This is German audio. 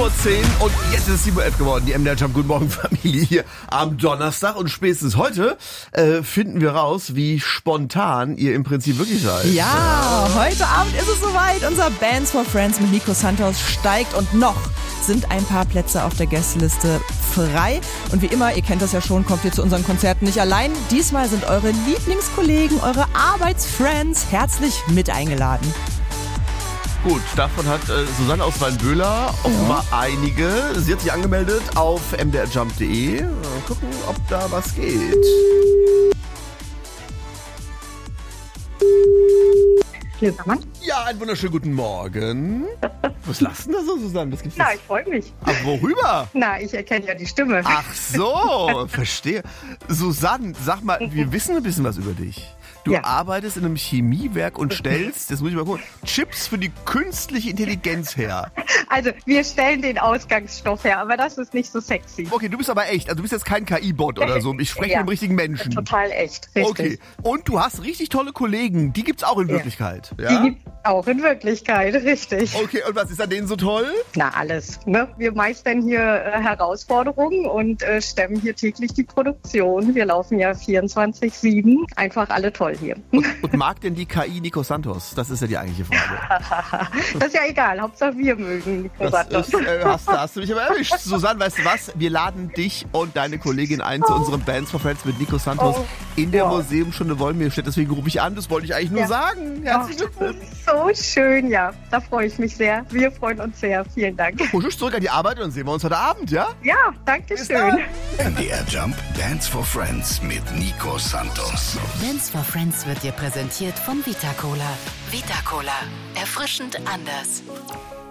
7:10 Uhr und jetzt ist es 7:11 Uhr geworden. Die MDR Jump Guten Morgen Familie hier am Donnerstag und spätestens heute finden wir raus, wie spontan ihr im Prinzip wirklich seid. Ja, heute Abend ist es soweit. Unser Bands for Friends mit Nico Santos steigt und noch sind ein paar Plätze auf der Gästeliste frei. Und wie immer, ihr kennt das ja schon, kommt ihr zu unseren Konzerten nicht allein. Diesmal sind eure Lieblingskollegen, eure Arbeitsfriends herzlich mit eingeladen. Gut, davon hat Susanne aus Weinböhler offenbar einige. Sie hat sich angemeldet auf mdrjump.de. Gucken, ob da was geht. Ja, einen wunderschönen guten Morgen. Was lachst du denn da so, Susanne? Was gibt's Na, ich freue mich. Aber worüber? Na, ich erkenne ja die Stimme. Ach so, verstehe. Susanne, sag mal, wir wissen ein bisschen was über dich. Du arbeitest in einem Chemiewerk und stellst, das muss ich mal gucken, Chips für die künstliche Intelligenz her. Also, wir stellen den Ausgangsstoff her, aber das ist nicht so sexy. Okay, du bist aber echt. Also du bist jetzt kein KI-Bot oder so. Ich spreche mit einem richtigen Menschen. Total echt, richtig. Okay. Und du hast richtig tolle Kollegen. Die gibt's auch in Wirklichkeit. Ja? Die gibt's auch in Wirklichkeit, richtig. Okay, und was ist an denen so toll? Na, alles. Ne? Wir meistern hier Herausforderungen und stemmen hier täglich die Produktion. Wir laufen ja 24/7. Einfach alle toll hier. Und mag denn die KI Nico Santos? Das ist ja die eigentliche Frage. Das ist ja egal. Hauptsache wir mögen Nico Santos. Hast du mich aber erwischt. Susanne, weißt du was? Wir laden dich und deine Kollegin ein zu unserem Bands for Friends mit Nico Santos in der Museumsstunde Wolmirstedt. Deswegen rufe ich an. Das wollte ich eigentlich nur sagen. Herzlichen Glückwunsch. So schön, ja. Da freue ich mich sehr. Wir freuen uns sehr. Vielen Dank. Husch zurück an die Arbeit und dann sehen wir uns heute Abend, ja? Ja, danke schön. MDR Jump Dance for Friends mit Nico Santos. Dance for Friends wird dir präsentiert von Vita Cola. Vita Cola. Erfrischend anders.